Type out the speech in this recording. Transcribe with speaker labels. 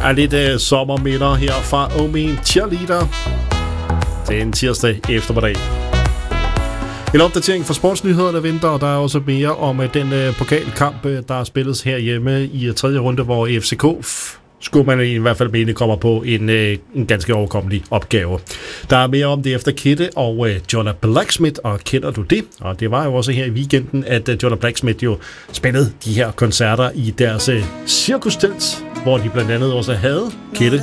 Speaker 1: er lidt sommerminder her fra Omin Cheerleader. Det er en tirsdag eftermiddag. En opdatering fra sportsnyhederne venter, og der er også mere om den pokalkamp, der spilles herhjemme i tredje runde, hvor FCK skulle man i hvert fald mene kommer på en ganske overkommelig opgave. Der er mere om det efter Kidde og Jonah Blacksmith, og kender du det? Og det var jo også her i weekenden, at Jonah Blacksmith jo spillede de her koncerter i deres cirkustelt, hvor de blandt andet også havde Kidde